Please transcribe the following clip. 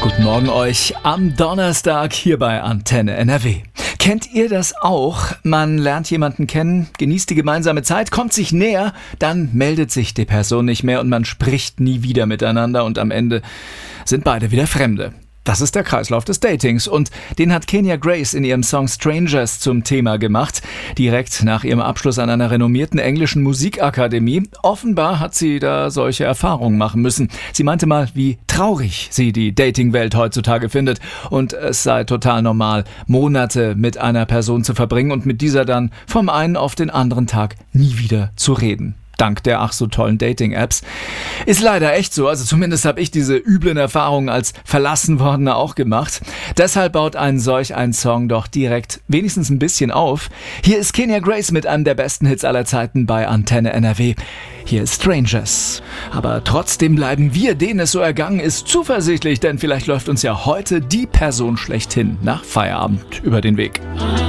Guten Morgen euch am Donnerstag hier bei Antenne NRW. Kennt ihr das auch? Man lernt jemanden kennen, genießt die gemeinsame Zeit, kommt sich näher, dann meldet sich die Person nicht mehr und man spricht nie wieder miteinander und am Ende sind beide wieder Fremde. Das ist der Kreislauf des Datings und den hat Kenya Grace in ihrem Song Strangers zum Thema gemacht, direkt nach ihrem Abschluss an einer renommierten englischen Musikakademie. Offenbar hat sie da solche Erfahrungen machen müssen. Sie meinte mal, wie traurig sie die Datingwelt heutzutage findet und es sei total normal, Monate mit einer Person zu verbringen und mit dieser dann vom einen auf den anderen Tag nie wieder zu reden. Dank der ach so tollen Dating-Apps. Ist leider echt so, also zumindest habe ich diese üblen Erfahrungen als Verlassenwordener auch gemacht. Deshalb baut solch ein Song doch direkt wenigstens ein bisschen auf. Hier ist Kenya Grace mit einem der besten Hits aller Zeiten bei Antenne NRW. Hier ist Strangers. Aber trotzdem bleiben wir, denen es so ergangen ist, zuversichtlich, denn vielleicht läuft uns ja heute die Person schlechthin nach Feierabend über den Weg.